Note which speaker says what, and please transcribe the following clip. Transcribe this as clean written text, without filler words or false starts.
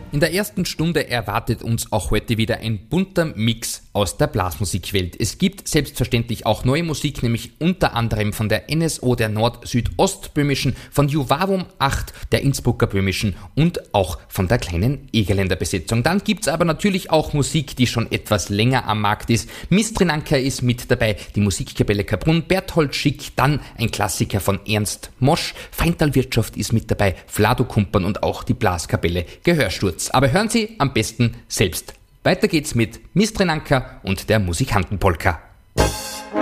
Speaker 1: In der ersten Stunde erwartet uns auch heute wieder ein bunter Mix aus der Blasmusikwelt. Es gibt selbstverständlich auch neue Musik, nämlich unter anderem von der NSO der Nord-Südostböhmischen, von Juvavum 8 der Innsbrucker Böhmischen und auch von der kleinen Egerländer Besetzung. Dann gibt's aber natürlich auch Musik, die schon etwas länger am Markt ist. Mistrinanka ist mit dabei, die Musikkapelle Kaprun, Berthold Schick, dann ein Klassiker von Ernst Mosch, Feintalwirtschaft ist mit dabei, Vlado Kumpern und auch die Blaskapelle Gehörsturz. Aber hören Sie am besten selbst. Weiter geht's mit Mistrinanka und der Musikantenpolka.